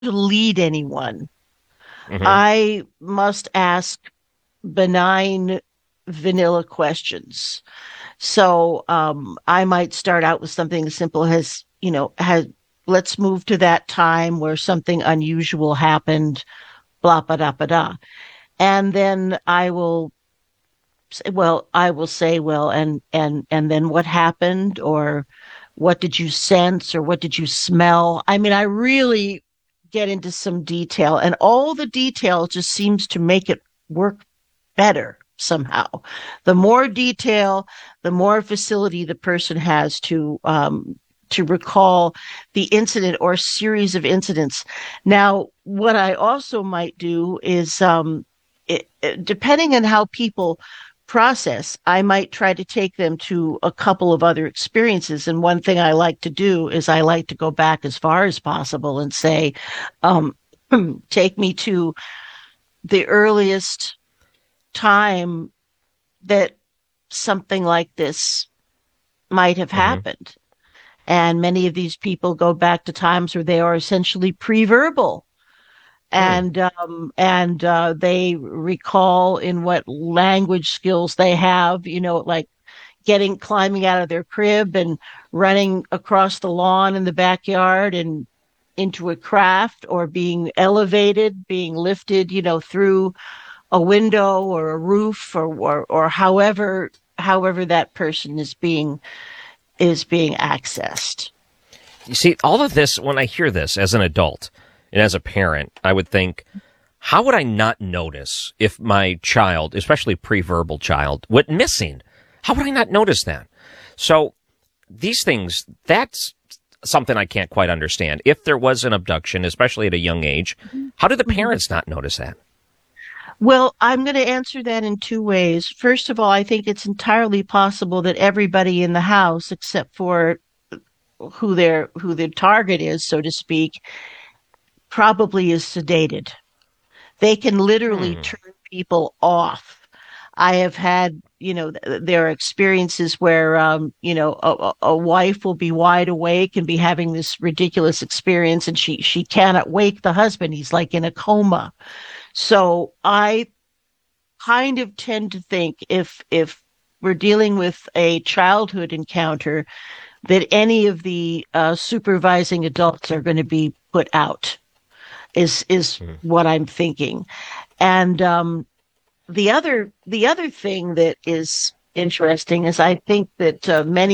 to lead anyone. Hmm. I must ask benign vanilla questions. So I might start out with something as simple as, let's move to that time where something unusual happened, blah, blah, blah, blah, blah. And then I will say, well, and then what happened, or what did you sense, or what did you smell? I mean, I really get into some detail, and all the detail just seems to make it work better somehow. The more detail, the more facility the person has to recall the incident or series of incidents. Now, what I also might do is, depending on how people process, I might try to take them to a couple of other experiences. And one thing I like to do is I like to go back as far as possible and say, um, take me to the earliest time that something like this might have Hmm. happened. And many of these people go back to times where they are essentially pre-verbal, Hmm. and they recall in what language skills they have, like getting climbing out of their crib and running across the lawn in the backyard and into a craft, or being elevated, being lifted, through a window or a roof, or however that person is being accessed. You see, all of this, when I hear this as an adult and as a parent, I would think, how would I not notice if my child, especially pre-verbal child, went missing? How would I not notice that? So these things, that's something I can't quite understand. If there was an abduction, especially at a young age, how do the Mhm. parents not notice that? Well, I'm going to answer that in two ways. First of all, I think it's entirely possible that everybody in the house, except for who their target is, so to speak, probably is sedated. They can literally Hmm. turn people off. I have had, there are experiences where, a wife will be wide awake and be having this ridiculous experience, and she cannot wake the husband. He's like in a coma. So I kind of tend to think, if we're dealing with a childhood encounter, that any of the supervising adults are going to be put out. Is Hmm. what I'm thinking. And the other thing that is interesting is, I think that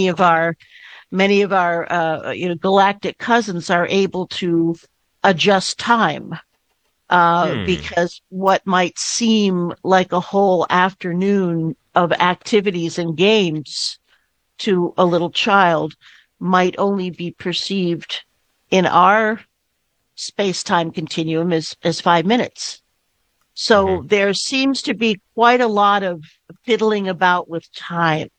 many of our galactic cousins are able to adjust time, Hmm. because what might seem like a whole afternoon of activities and games to a little child might only be perceived in our space-time continuum as 5 minutes. Hmm. So there seems to be quite a lot of fiddling about with time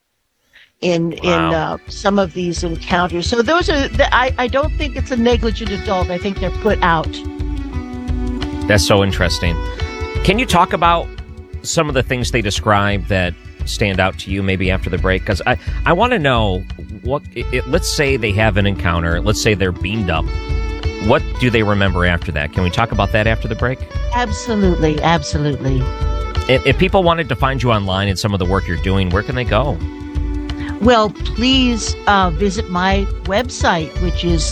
in Wow. some of these encounters. So I don't think it's a negligent adult. I think they're put out. That's so interesting. Can you talk about some of the things they describe that stand out to you maybe after the break? Because I want to know let's say they have an encounter. Let's say they're beamed up. What do they remember after that? Can we talk about that after the break? Absolutely, absolutely. If people wanted to find you online and some of the work you're doing, where can they go? Well, please visit my website, which is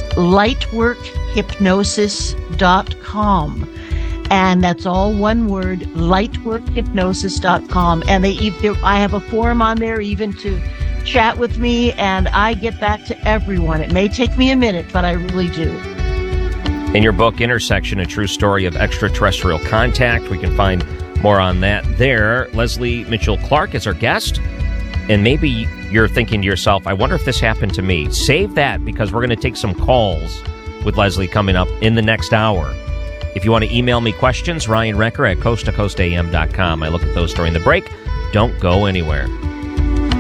lightworkhypnosis.com. And that's all one word, lightworkhypnosis.com. And I have a forum on there even to chat with me, and I get back to everyone. It may take me a minute, but I really do. In your book, Intersection, A True Story of Extraterrestrial Contact, we can find more on that there. Leslie Mitchell Clark is our guest. And maybe you're thinking to yourself, I wonder if this happened to me. Save that, because we're going to take some calls with Leslie coming up in the next hour. If you want to email me questions, Ryan Recker at coasttocoastam.com. I look at those during the break. Don't go anywhere.